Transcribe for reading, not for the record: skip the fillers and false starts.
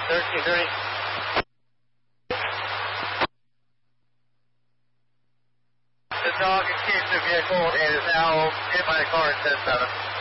1330. The dog escaped the vehicle and is now hit by a car in 10-7.